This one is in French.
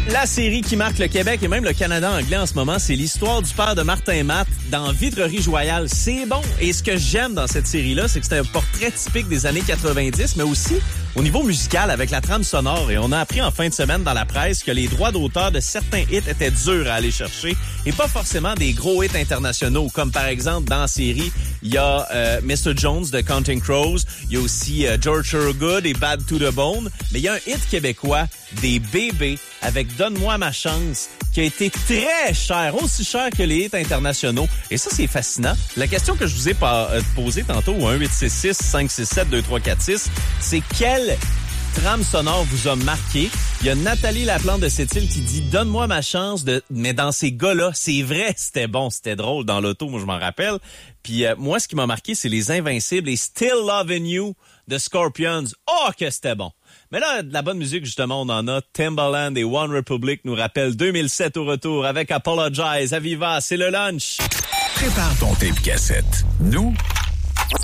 La série qui marque le Québec et même le Canada anglais en ce moment, c'est l'histoire du père de Martin Matt dans Vitrerie Royale. C'est bon. Et ce que j'aime dans cette série-là, c'est que c'est un portrait typique des années 90, mais aussi au niveau musical avec la trame sonore. Et on a appris en fin de semaine dans la presse que les droits d'auteur de certains hits étaient durs à aller chercher et pas forcément des gros hits internationaux. Comme par exemple dans la série, il y a Mr. Jones de Counting Crows, il y a aussi George Thorogood et Bad to the Bone, mais il y a un hit québécois des Bébés avec Donne-moi ma chance, qui a été très cher, aussi cher que les hits internationaux. Et ça, c'est fascinant. La question que je vous ai posée tantôt au 1-866-567-2346, c'est quelle trame sonore vous a marqué? Il y a Nathalie Laplante de Sept-Îles qui dit « Donne-moi ma chance de... » Mais dans ces gars-là, c'est vrai, c'était bon, c'était drôle dans l'auto, moi je m'en rappelle. Puis moi, ce qui m'a marqué, c'est les Invincibles et Still Lovin' You de Scorpions. Oh, que c'était bon! Mais là, de la bonne musique, justement, on en a. Timbaland et One Republic nous rappellent 2007 au retour avec Apologize. À Viva, c'est le lunch. Prépare ton tape cassette. Nous,